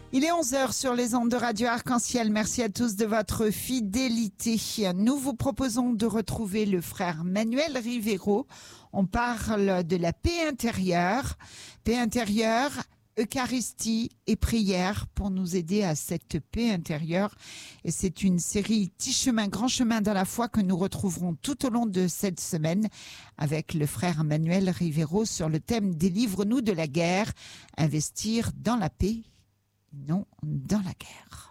Il est 11h sur les ondes de Radio Arc-en-Ciel. Merci à tous de votre fidélité. Nous vous proposons de retrouver le frère Manuel Rivero. On parle de la paix intérieure. Paix intérieure, Eucharistie et prière pour nous aider à cette paix intérieure. Et c'est une série Petit chemin, grand chemin dans la foi que nous retrouverons tout au long de cette semaine avec le frère Manuel Rivero sur le thème « Délivre-nous de la guerre, investir dans la paix ». Non, dans la guerre.